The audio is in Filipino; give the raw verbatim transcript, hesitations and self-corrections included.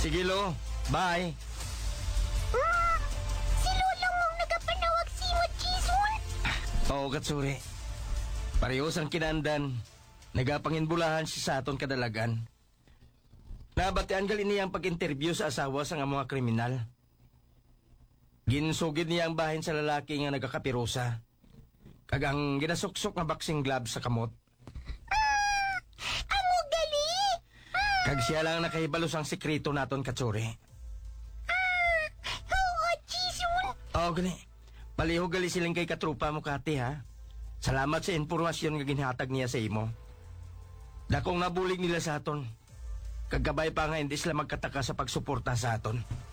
Sige, Lo. Bye. Hmm, si Lola mong nagapanawag si mo, Jason. Oo, Katsuri. Parehos ang kinandan. Nagapanginbulahan si sa aton kadalagan. Nabatian gali niya ang pag-interview sa asawa sa nga mga kriminal. Ginsugid niya ang bahin sa lalaki nga nagakapirosa. Kagang ginasuksok nga boxing glove sa kamot. Ah, amo gali. Ah, Kag siya lang nakahibalos ang sekreto naton, Katsuri. ah, oo, Jason. Oo, gali. Palihog gali silang kay katrupa mo, Kati, ha? Salamat sa impormasyon nga ginhatag niya sa imo. Dakong nabulig nila sa aton. Kagabay pa nga hindi sila magkataka sa pagsuporta sa aton.